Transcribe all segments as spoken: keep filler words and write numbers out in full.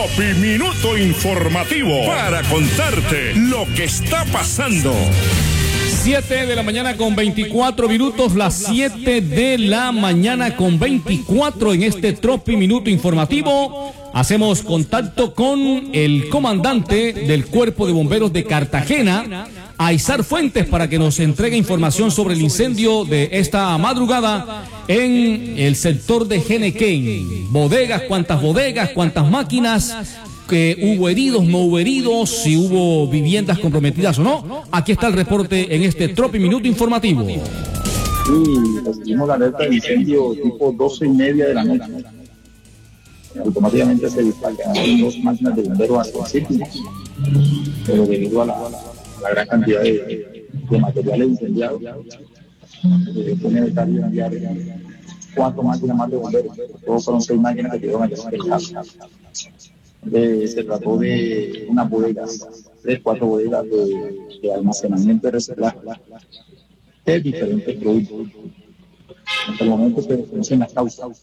Tropi Minuto Informativo para contarte lo que está pasando. siete de la mañana con veinticuatro minutos, las siete de la mañana con veinticuatro en este Tropi Minuto Informativo. Hacemos contacto con el comandante del Cuerpo de Bomberos de Cartagena, Aizar Fuentes, para que nos entregue información sobre el incendio de esta madrugada en el sector de Genequén. Bodegas, cuántas bodegas, cuántas máquinas, que hubo heridos, no hubo heridos, si hubo viviendas comprometidas o no. Aquí está el reporte en este Tropi Minuto Informativo. Sí, recibimos la alerta de incendio tipo doce y media de la noche. Automáticamente se dispararon dos máquinas de bomberos hacia el sitio, pero debido a la, la gran cantidad de, de materiales incendiados, eh, fue necesario enviar cuatro máquinas más de bomberos. Todos fueron seis máquinas que quedaron allá en el campo. Eh, se trató de unas bodegas, tres, cuatro bodegas de, de almacenamiento de reciclaje de diferentes productos. Hasta el momento se desconocen las causas.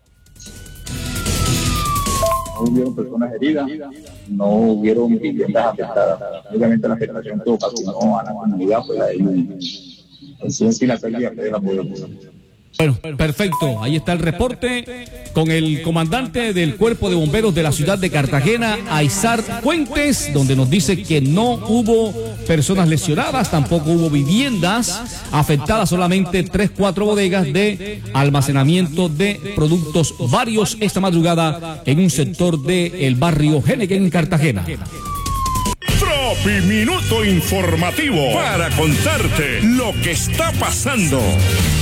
No hubieron personas heridas, no hubieron viviendas afectadas. Obviamente la afectación que ocasionó a la comunidad fue la de en sí en sí la pérdida de la población. Bueno, perfecto. Ahí está el reporte con el comandante del Cuerpo de Bomberos de la ciudad de Cartagena, Aizar Fuentes, donde nos dice que no hubo personas lesionadas, tampoco hubo viviendas afectadas, solamente tres, cuatro bodegas de almacenamiento de productos varios esta madrugada en un sector del barrio Genequén en Cartagena. Tropi Minuto Informativo para contarte lo que está pasando.